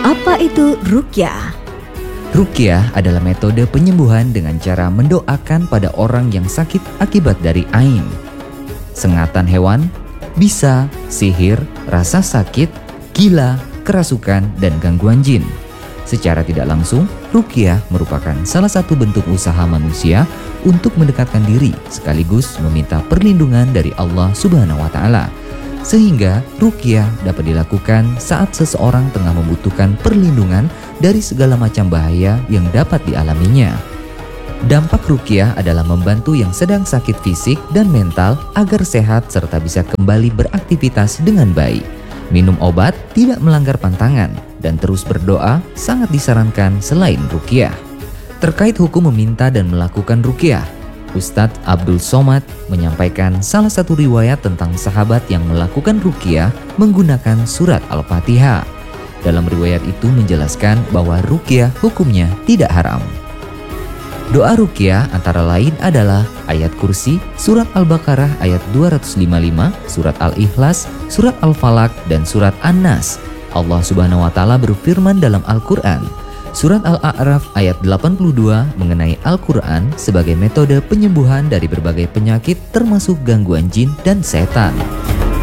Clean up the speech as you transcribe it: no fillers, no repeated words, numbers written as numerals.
Apa itu ruqyah? Ruqyah adalah metode penyembuhan dengan cara mendoakan pada orang yang sakit akibat dari ain, sengatan hewan, bisa, sihir, rasa sakit, gila, kerasukan, dan gangguan jin. Secara tidak langsung, ruqyah merupakan salah satu bentuk usaha manusia untuk mendekatkan diri sekaligus meminta perlindungan dari Allah Subhanahu wa Ta'ala. Sehingga ruqyah dapat dilakukan saat seseorang tengah membutuhkan perlindungan dari segala macam bahaya yang dapat dialaminya. Dampak ruqyah adalah membantu yang sedang sakit fisik dan mental agar sehat serta bisa kembali beraktivitas dengan baik. Minum obat tidak melanggar pantangan dan terus berdoa sangat disarankan selain ruqyah. Terkait hukum meminta dan melakukan ruqyah, Ustadz Abdul Somad menyampaikan salah satu riwayat tentang sahabat yang melakukan ruqyah menggunakan surat Al-Fatihah. Dalam riwayat itu menjelaskan bahwa ruqyah hukumnya tidak haram. Doa ruqyah antara lain adalah ayat kursi, surat Al-Baqarah ayat 255, surat Al-Ikhlas, surat Al-Falaq, dan surat An-Nas. Allah Subhanahu wa Ta'ala berfirman dalam Al-Quran, surat Al-A'raf ayat 82 mengenai Al-Quran sebagai metode penyembuhan dari berbagai penyakit termasuk gangguan jin dan setan.